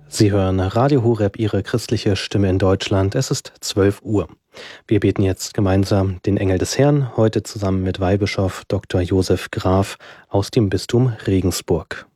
Sie hören Radio Horeb, Ihre christliche Stimme in Deutschland. Es ist 12 Uhr. Wir beten jetzt gemeinsam den Engel des Herrn, heute zusammen mit Weihbischof Dr. Josef Graf aus dem Bistum Regensburg.